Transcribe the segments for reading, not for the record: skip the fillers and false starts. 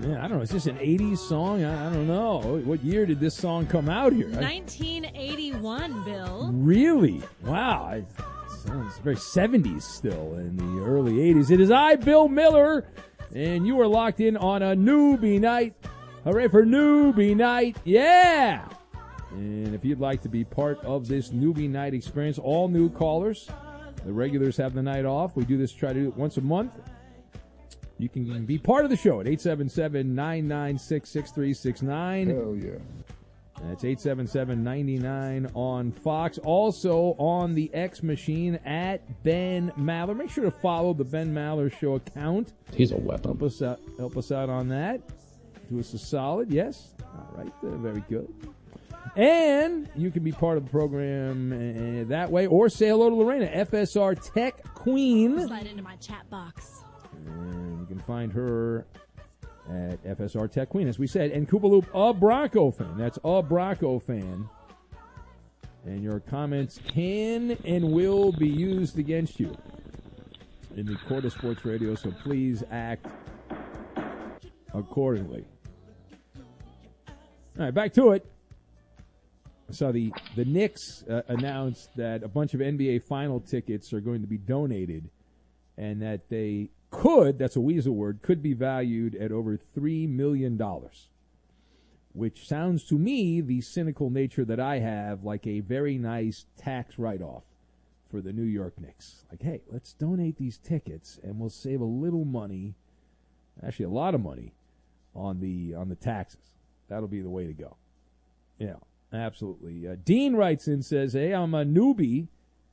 Yeah, I don't know. Is this an 80s song? I don't know. What year did this song come out here? 1981, Bill. Really? Wow. It sounds very 70s still in the early 80s. It is I, Bill Miller, and you are locked in on a newbie night. Hooray for newbie night. Yeah! And if you'd like to be part of this newbie night experience, all new callers, the regulars have the night off. We do this, try to do it once a month. You can be part of the show at 877-996-6369. Hell yeah. That's 877-99 on Fox. Also on the X machine at Ben Maller. Make sure to follow the Ben Maller Show account. He's a weapon. Help us out on that. Do us a solid. Yes. All right. Very good. And you can be part of the program that way, or say hello to Lorena, FSR Tech Queen. Slide into my chat box. And you can find her at FSR Tech Queen, as we said. And Koopa Loop, a Bronco fan. That's a Bronco fan. And your comments can and will be used against you in the court of sports radio, so please act accordingly. All right, back to it. So the Knicks announced that a bunch of NBA final tickets are going to be donated, and that they could, that's a weasel word, could be valued at over $3 million, which sounds to me, the cynical nature that I have, like a very nice tax write-off for the New York Knicks. Like, hey, let's donate these tickets, and we'll save a little money, actually a lot of money, on the taxes. That'll be the way to go. Yeah, absolutely. Dean writes in, says, hey, I'm a newbie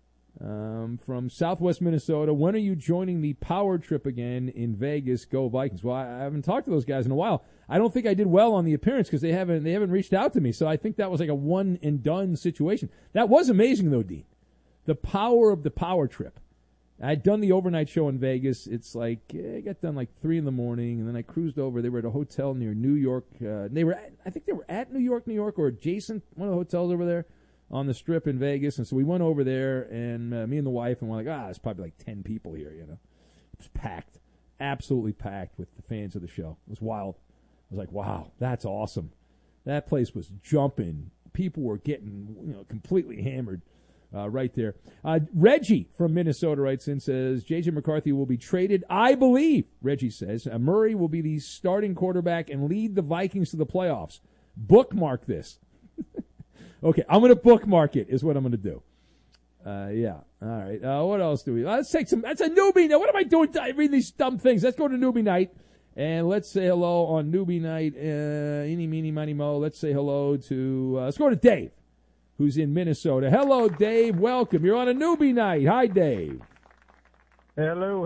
from Southwest Minnesota. When are you joining the power trip again in Vegas? Go Vikings. Well, I haven't talked to those guys in a while. I don't think I did well on the appearance because they haven't reached out to me. So I think that was like a one and done situation. That was amazing though, Dean. The power of the power trip. I'd done the overnight show in Vegas. It's like I got done like 3 a.m, and then I cruised over. They were at a hotel near New York. I think they were at New York, or adjacent one of the hotels over there on the Strip in Vegas. And so we went over there, and me and the wife, and we're like, there's probably like 10 people here, It was packed, absolutely packed with the fans of the show. It was wild. I was like, wow, that's awesome. That place was jumping. People were getting, completely hammered right there. Reggie from Minnesota writes in, says, J.J. McCarthy will be traded. I believe, Reggie says, Murray will be the starting quarterback and lead the Vikings to the playoffs. Bookmark this. Okay, I'm going to bookmark it is what I'm going to do. Yeah. All right. What else do we? Let's take some. That's a newbie night. What am I doing? Reading these dumb things. Let's go to newbie night. And let's say hello on newbie night. Eeny, meeny, miny, mo. Let's say hello to, let's go to Dave, who's in Minnesota. Hello, Dave. Welcome. You're on a newbie night. Hi, Dave. Hello.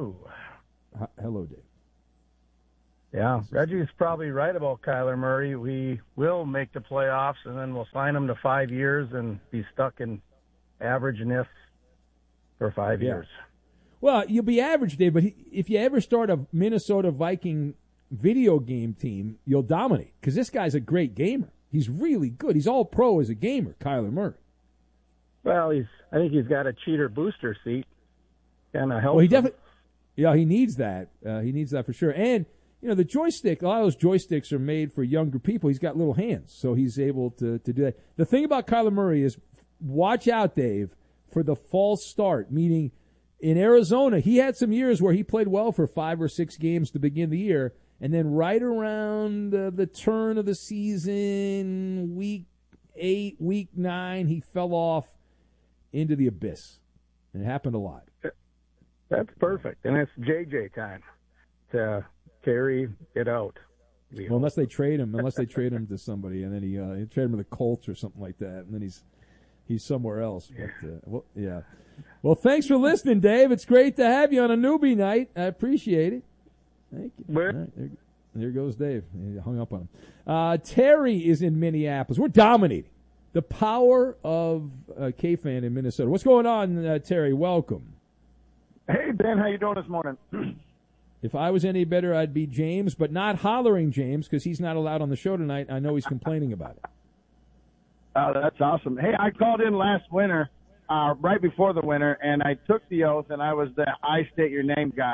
Hello, Dave. Yeah, Reggie's probably right about Kyler Murray. We will make the playoffs, and then we'll sign him to 5 years and be stuck in averageness for 5 years. Well, you'll be average, Dave, but if you ever start a Minnesota Viking video game team, you'll dominate because this guy's a great gamer. He's really good. He's all pro as a gamer, Kyler Murray. Well, I think he's got a cheater booster seat. Kind of helps. Well, he definitely, he needs that. He needs that for sure. And the joystick, a lot of those joysticks are made for younger people. He's got little hands, so he's able to do that. The thing about Kyler Murray is, watch out, Dave, for the false start, meaning in Arizona, he had some years where he played well for 5 or 6 games to begin the year, and then right around the turn of the season, week 8, week 9, he fell off into the abyss. And it happened a lot. That's perfect, and it's JJ time to carry it out. Well, unless they trade him to somebody, and then he trade him to the Colts or something like that, and then he's somewhere else. Yeah. But, Well, thanks for listening, Dave. It's great to have you on a newbie night. I appreciate it. Thank you. All right, there goes Dave. He hung up on him. Terry is in Minneapolis. We're dominating. The power of K-Fan in Minnesota. What's going on, Terry? Welcome. Hey, Ben. How you doing this morning? If I was any better, I'd be James, but not hollering James because he's not allowed on the show tonight. I know he's complaining about it. Oh, that's awesome. Hey, I called in last winter, right before the winter, and I took the oath, and I was the I state your name guy.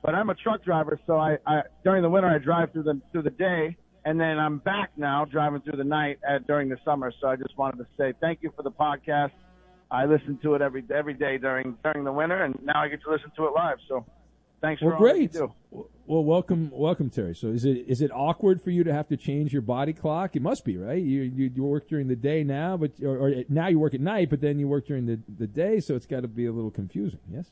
But I'm a truck driver, so I during the winter I drive through the day, and then I'm back now driving through the night during the summer. So I just wanted to say thank you for the podcast. I listen to it every day during the winter, and now I get to listen to it live. So thanks for all that you do. Well, welcome, Terry. So is it awkward for you to have to change your body clock? It must be, right? You work during the day now, but or now you work at night, but then you work during the day, so it's got to be a little confusing. Yes.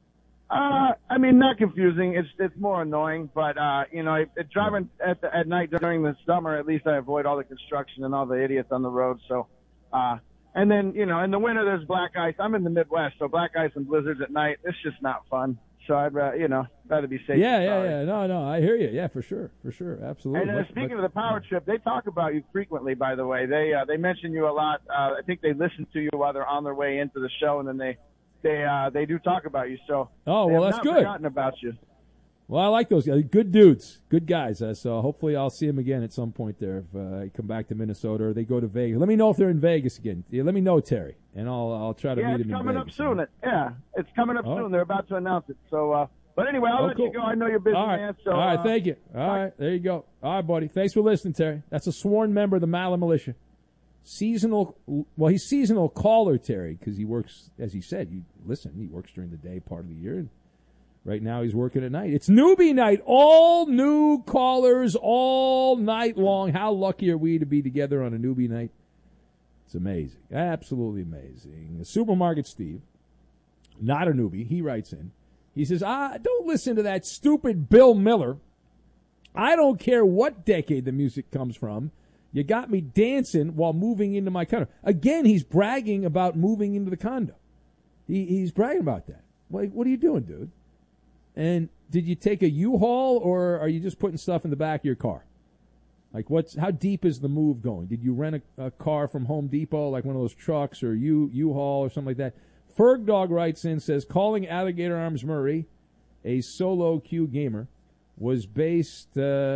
I mean, not confusing. It's more annoying, but driving at night during the summer, at least I avoid all the construction and all the idiots on the road. So, and then in the winter there's black ice. I'm in the Midwest, so black ice and blizzards at night. It's just not fun. So I'd rather be safe. Yeah. No, I hear you. Yeah, for sure, absolutely. And speaking of the power trip, they talk about you frequently. By the way, they mention you a lot. I think they listen to you while they're on their way into the show, and then they do talk about you. So that's good. Forgotten about you. Well, I like those guys. Good dudes, good guys. So hopefully I'll see them again at some point there if I come back to Minnesota or they go to Vegas. Let me know if they're in Vegas again. Yeah, let me know, Terry, and I'll try to meet them in Vegas. Yeah, it's coming up soon. It's coming up soon. They're about to announce it. So, but anyway, I'll let you go. I know you're busy, man. So, all right, thank you. All right, there you go. All right, buddy. Thanks for listening, Terry. That's a sworn member of the Maller Militia. He's seasonal caller, Terry, because he works, as he said, he works during the day part of the year, and right now he's working at night. It's newbie night. All new callers all night long. How lucky are we to be together on a newbie night? It's amazing. Absolutely amazing. Supermarket Steve, not a newbie, he writes in. He says, don't listen to that stupid Bill Miller. I don't care what decade the music comes from. You got me dancing while moving into my condo. Again, he's bragging about moving into the condo. He's bragging about that. Like, what are you doing, dude? And did you take a U-Haul, or are you just putting stuff in the back of your car? Like, how deep is the move going? Did you rent a car from Home Depot, like one of those trucks, or U-Haul or something like that? Ferg Dog writes in, says, calling Alligator Arms Murray a solo queue gamer was based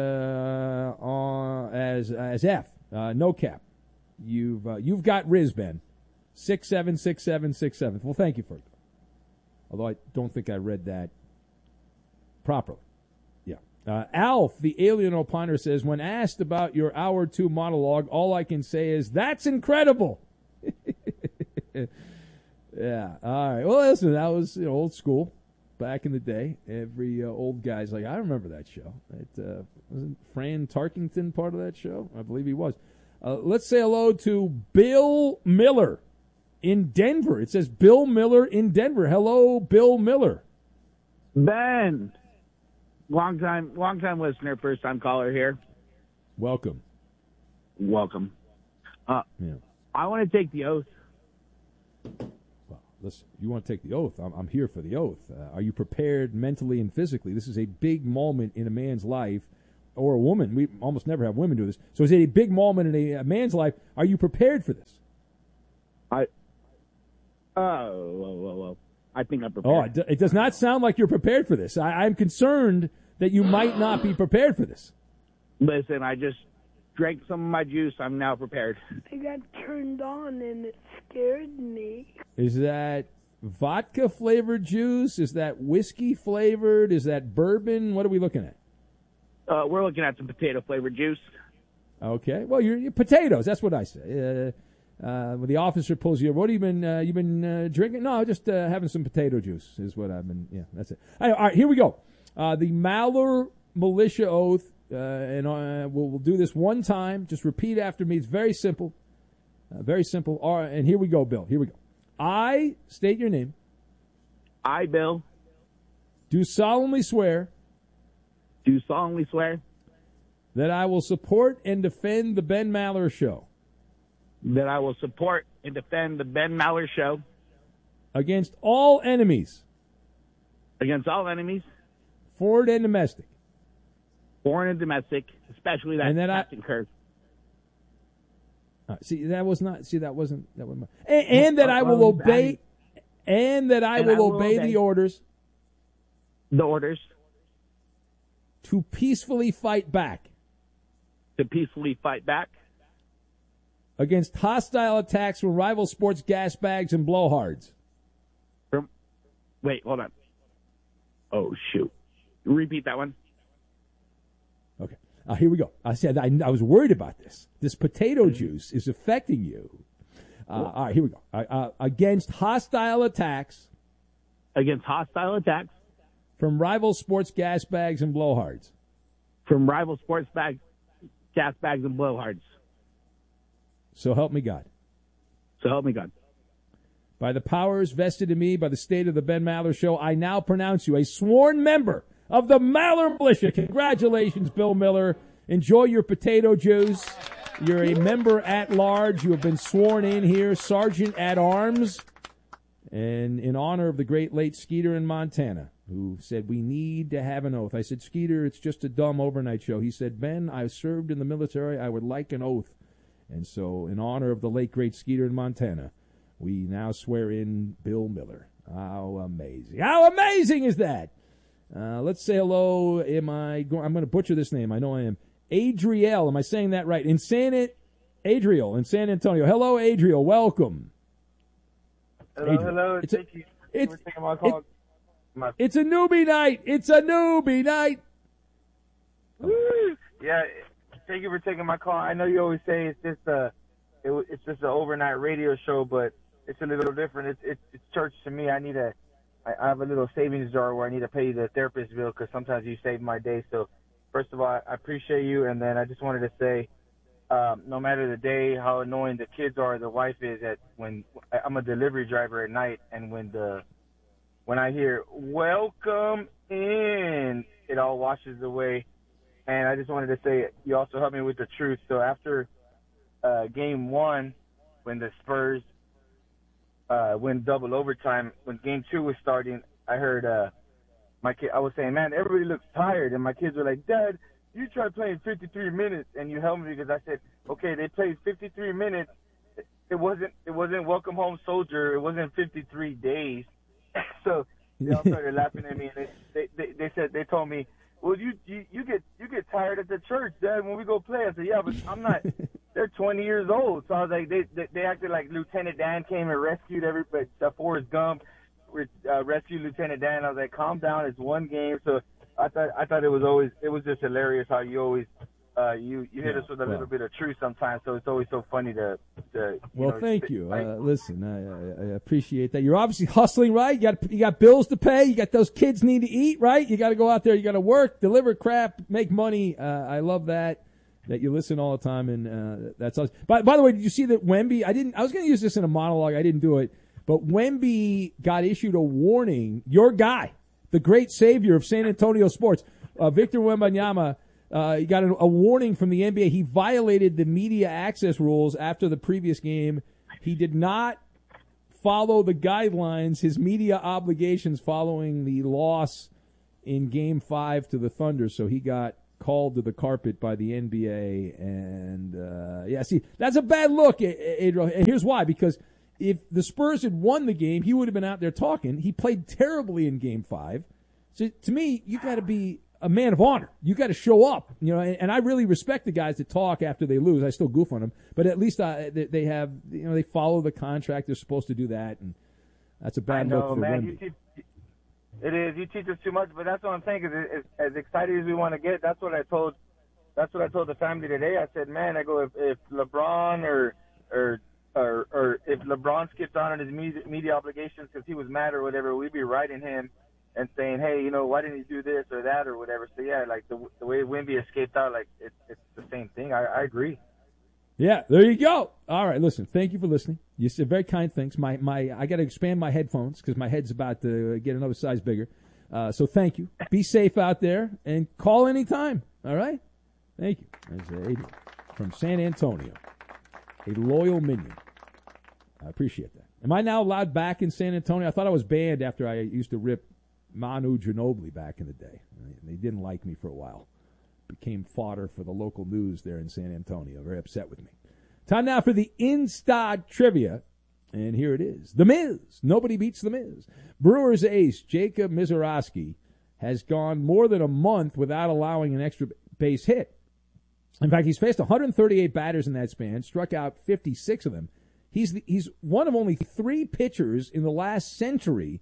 on as F. No cap. You've got Riz, Ben. 676767. Well, thank you, Ferg. Although I don't think I read that properly. Yeah. Alf, the alien opiner, says, when asked about your hour 2 monologue, all I can say is, that's incredible. Yeah. All right. Well, listen, that was old school back in the day. Every old guy's like, I remember that show. Wasn't Fran Tarkington part of that show? I believe he was. Let's say hello to Bill Miller in Denver. It says Bill Miller in Denver. Hello, Bill Miller. Ben, long time listener, first time caller here. Welcome. Yeah. I want to take the oath. Well, listen, you want to take the oath. I'm here for the oath. Are you prepared mentally and physically? This is a big moment in a man's life, or a woman. We almost never have women do this. So it's a big moment in a man's life. Are you prepared for this? I think I'm prepared. It does not sound like you're prepared for this. I'm concerned that you might not be prepared for this. Listen, I just drank some of my juice. I'm now prepared. I got turned on and it scared me. Is that vodka flavored juice? Is that whiskey flavored? Is that bourbon? What are we looking at? We're looking at some potato flavored juice. Okay. Well, you're potatoes. That's what I say. When the officer pulls you, what have you been drinking? No, just having some potato juice is what I've been. Yeah, that's it. All right, here we go. The Maller Militia Oath, and we'll do this one time. Just repeat after me. It's very simple. Very simple. All right, and here we go, Bill. Here we go. I state your name. I, Bill, do solemnly swear that I will support and defend the Ben Maller Show. That I will support and defend the Ben Maller Show. Against all enemies. Foreign and domestic. Especially that Captain Kirk. That wasn't. And that I will obey. And that I will obey the orders. The orders. To peacefully fight back. Against hostile attacks from rival sports gas bags and blowhards. Wait, hold on. Oh, shoot. Repeat that one. Okay. Here we go. I said I was worried about this. This potato juice is affecting you. All right, here we go. Against hostile attacks. Against hostile attacks. From rival sports gas bags and blowhards. From rival sports gas bags and blowhards. So help me God. So help me God. By the powers vested in me by the state of the Ben Maller Show, I now pronounce you a sworn member of the Maller Militia. Congratulations, Bill Miller. Enjoy your potato juice. You're a member at large. You have been sworn in here, Sergeant at Arms, and in honor of the great late Skeeter in Montana, who said, we need to have an oath. I said, Skeeter, it's just a dumb overnight show. He said, Ben, I served in the military. I would like an oath. And so in honor of the late great Skeeter in Montana, we now swear in Bill Miller. How amazing. How amazing is that? Let's say hello. I'm going to butcher this name. I know I am. Adriel. Am I saying that right? Adriel in San Antonio. Hello, Adriel. Welcome. Hello. Thank you for taking my call. It's a newbie night. It's a newbie night. Woo! Yeah. Thank you for taking my call. I know you always say it's just an overnight radio show, but it's a little different. It's church to me. I have a little savings jar where I need to pay the therapist bill because sometimes you save my day. So first of all, I appreciate you, and then I just wanted to say, no matter the day, how annoying the kids are, the wife is when I'm a delivery driver at night, and when I hear "welcome in," it all washes away. And I just wanted to say, you also helped me with the truth. So after game one, when the Spurs went double overtime, when game two was starting, I heard my kid. I was saying, man, everybody looks tired, and my kids were like, Dad, you tried playing 53 minutes, and you helped me because I said, okay, they played 53 minutes. It wasn't Welcome Home Soldier. It wasn't 53 days. So they all started laughing at me, and they told me, well, you get tired at the church, Dad, when we go play. I said, yeah, but I'm not. They're 20 years old. So I was like, they acted like Lieutenant Dan came and rescued everybody. Forrest Gump rescued Lieutenant Dan. I was like, calm down. It's one game. So I thought it was just hilarious how you always you hit us with a little bit of truth sometimes. So it's always so funny to thank you. Listen, I appreciate that. You're obviously hustling, right? You got bills to pay. You got those kids need to eat, right? You got to go out there. You got to work, deliver crap, make money. I love that you listen all the time, and that's us. By the way, did you see that Wemby? I was going to use this in a monologue. I didn't do it, but Wemby got issued a warning. Your guy, the great savior of San Antonio sports, Victor Wembanyama. He got a warning from the NBA. He violated the media access rules after the previous game. He did not follow the guidelines, his media obligations following the loss in Game 5 to the Thunder. So he got called to the carpet by the NBA. And, see, that's a bad look, Adriel. And here's why. Because if the Spurs had won the game, he would have been out there talking. He played terribly in Game 5. So to me, you got to be a man of honor. You got to show up, and I really respect the guys that talk after they lose. I still goof on them, but at least they have, they follow the contract. They're supposed to do that, and that's a bad look for Wemby. It is. You teach us too much, but that's what I'm saying. Is as excited as we want to get, that's what I told the family today. I said, man, I go if LeBron or if LeBron skipped on his media obligations because he was mad or whatever, we'd be writing him and saying, hey, why didn't you do this or that or whatever. So, yeah, like the way Wemby escaped out, like it's the same thing. I agree. Yeah, there you go. All right, listen, thank you for listening. You said very kind things. I got to expand my headphones because my head's about to get another size bigger. So thank you. Be safe out there and call anytime. All right? Thank you. That's Adrian from San Antonio, a loyal minion. I appreciate that. Am I now allowed back in San Antonio? I thought I was banned after I used to rip Manu Ginobili back in the day. They didn't like me for a while. Became fodder for the local news there in San Antonio. Very upset with me. Time now for the In-Stock Trivia. And here it is. The Miz. Nobody beats The Miz. Brewers ace Jacob Misiorowski has gone more than a month without allowing an extra base hit. In fact, he's faced 138 batters in that span, struck out 56 of them. He's one of only 3 pitchers in the last century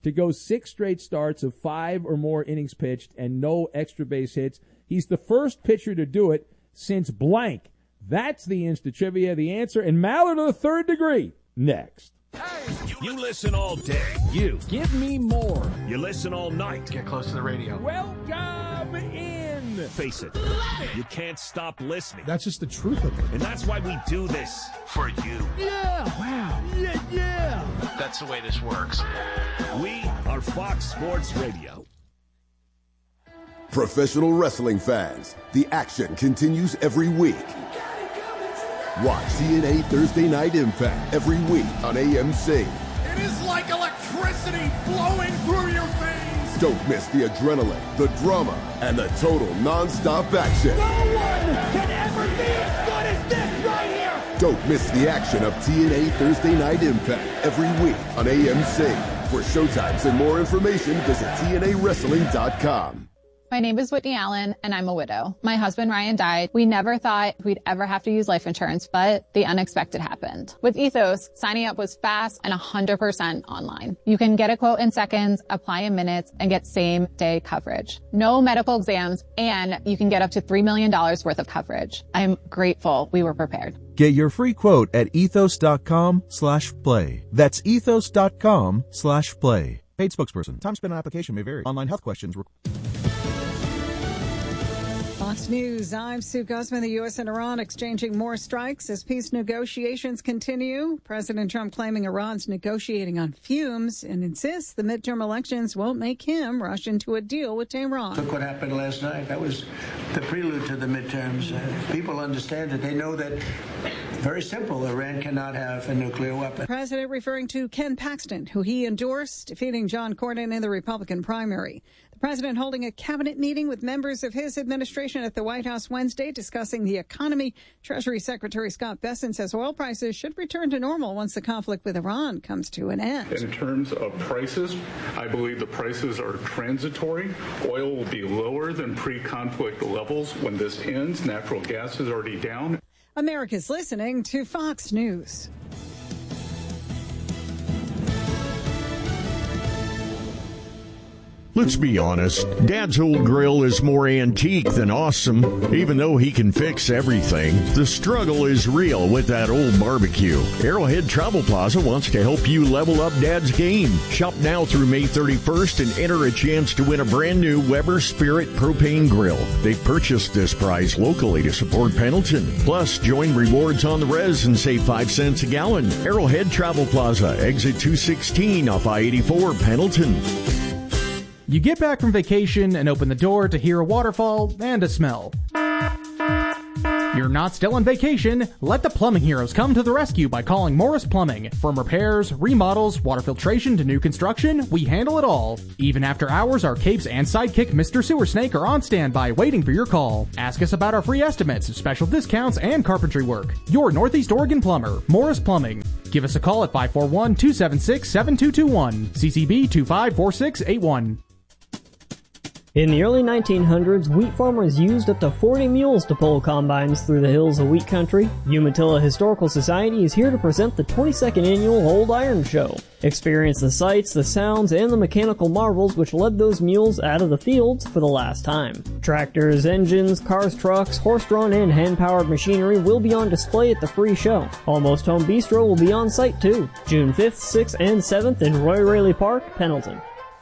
to go 6 straight starts of 5 or more innings pitched and no extra base hits. He's the first pitcher to do it since blank. That's the Insta Trivia, the answer, and Mallard of the third degree. Next. You listen all day. You. Give me more. You listen all night. Get close to the radio. Welcome in. Face it, you can't stop listening. That's just the truth of it. And that's why we do this for you. Yeah. Wow. Yeah. That's the way this works. We are Fox Sports Radio. Professional wrestling fans, the action continues every week. Watch TNA Thursday Night Impact every week on AMC. It is like electricity flowing through your veins. Don't miss the adrenaline, the drama, and the total non-stop action. No one can ever be as good as this right here. Don't miss the action of TNA Thursday Night Impact every week on AMC. For showtimes and more information, visit TNAWrestling.com. My name is Whitney Allen, and I'm a widow. My husband, Ryan, died. We never thought we'd ever have to use life insurance, but the unexpected happened. With Ethos, signing up was fast and 100% online. You can get a quote in seconds, apply in minutes, and get same-day coverage. No medical exams, and you can get up to $3 million worth of coverage. I'm grateful we were prepared. Get your free quote at ethos.com/play. That's ethos.com/play. Paid spokesperson. Time spent on application may vary. Online health questions. Fox News, I'm Sue Guzman. The U.S. and Iran exchanging more strikes as peace negotiations continue. President Trump claiming Iran's negotiating on fumes and insists the midterm elections won't make him rush into a deal with Tehran. Look what happened last night. That was the prelude to the midterms. People understand it. They know that, very simple, Iran cannot have a nuclear weapon. The president referring to Ken Paxton, who he endorsed, defeating John Cornyn in the Republican primary. The president holding a cabinet meeting with members of his administration at the White House Wednesday discussing the economy. Treasury Secretary Scott Bessent says oil prices should return to normal once the conflict with Iran comes to an end. In terms of prices, I believe the prices are transitory. Oil will be lower than pre-conflict levels when this ends. Natural gas is already down. America's listening to Fox News. Let's be honest, Dad's old grill is more antique than awesome. Even though he can fix everything, the struggle is real with that old barbecue. Arrowhead Travel Plaza wants to help you level up Dad's game. Shop now through May 31st and enter a chance to win a brand new Weber Spirit propane grill. They purchased this prize locally to support Pendleton. Plus, join Rewards on the Res and save 5 cents a gallon. Arrowhead Travel Plaza, exit 216 off I-84, Pendleton. You get back from vacation and open the door to hear a waterfall and a smell. You're not still on vacation. Let the plumbing heroes come to the rescue by calling Morris Plumbing. From repairs, remodels, water filtration to new construction, we handle it all. Even after hours, our capes and sidekick Mr. Sewer Snake are on standby waiting for your call. Ask us about our free estimates, special discounts, and carpentry work. Your Northeast Oregon plumber, Morris Plumbing. Give us a call at 541-276-7221. CCB 254681. In the early 1900s, wheat farmers used up to 40 mules to pull combines through the hills of wheat country. Umatilla Historical Society is here to present the 22nd annual Old Iron Show. Experience the sights, the sounds, and the mechanical marvels which led those mules out of the fields for the last time. Tractors, engines, cars, trucks, horse-drawn and hand-powered machinery will be on display at the free show. Almost Home Bistro will be on site too. June 5th, 6th, and 7th in Roy Raley Park, Pendleton.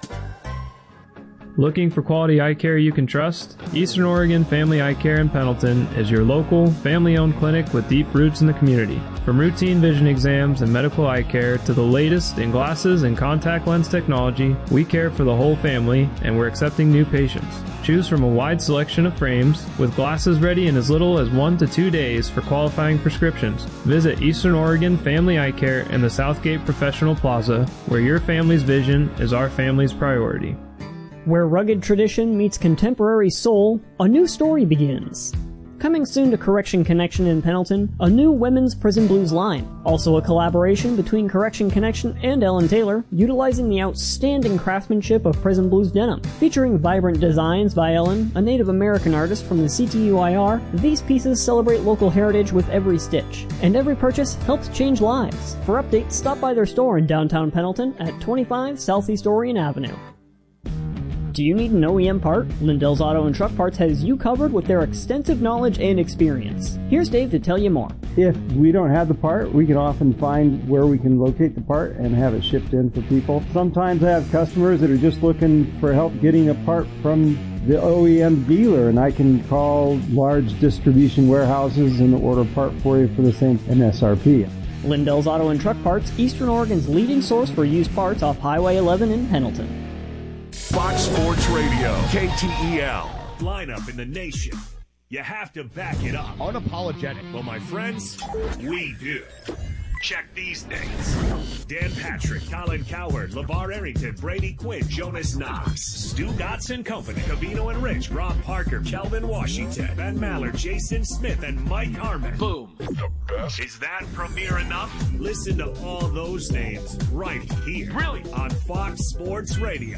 Looking for quality eye care you can trust? Eastern Oregon Family Eye Care in Pendleton is your local, family-owned clinic with deep roots in the community. From routine vision exams and medical eye care to the latest in glasses and contact lens technology, we care for the whole family and we're accepting new patients. Choose from a wide selection of frames, with glasses ready in as little as 1 to 2 days for qualifying prescriptions. Visit Eastern Oregon Family Eye Care in the Southgate Professional Plaza, where your family's vision is our family's priority. Where rugged tradition meets contemporary soul, a new story begins. Coming soon to Correction Connection in Pendleton, a new women's Prison Blues line. Also a collaboration between Correction Connection and Ellen Taylor, utilizing the outstanding craftsmanship of Prison Blues denim. Featuring vibrant designs by Ellen, a Native American artist from the CTUIR, these pieces celebrate local heritage with every stitch. And every purchase helps change lives. For updates, stop by their store in downtown Pendleton at 25 Southeast Orion Avenue. Do you need an OEM part? Lindell's Auto and Truck Parts has you covered with their extensive knowledge and experience. Here's Dave to tell you more. If we don't have the part, we can often find where we can locate the part and have it shipped in for people. Sometimes I have customers that are just looking for help getting a part from the OEM dealer, and I can call large distribution warehouses and order a part for you for the same MSRP. Lindell's Auto and Truck Parts, Eastern Oregon's leading source for used parts off Highway 11 in Pendleton. Fox Sports Radio, KTEL. Lineup in the nation. You have to back it up. Unapologetic. Well, my friends, we do. Check these names. Dan Patrick, Colin Cowherd, LeVar Arrington, Brady Quinn, Jonas Knox, Stu Gotts & Company, Cavino and Rich, Rob Parker, Kelvin Washington, Ben Maller, Jason Smith, and Mike Harmon. Boom. The best. Is that premiere enough? Listen to all those names right here. Really? On Fox Sports Radio.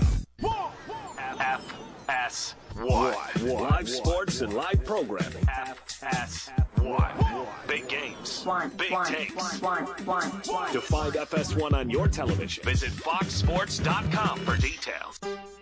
FS1. Live sports and live programming. FS1. Big games. Big takes. To find FS1 on your television, visit foxsports.com for details.